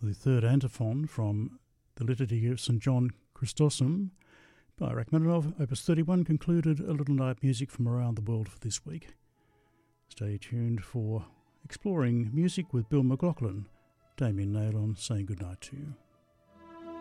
the third antiphon from the Liturgy of St. John Chrysostom by Rachmaninoff, Opus 31, concluded A Little Night Music from around the world for this week. Stay tuned for Exploring Music with Bill McLaughlin. Damien Naylon saying goodnight to you.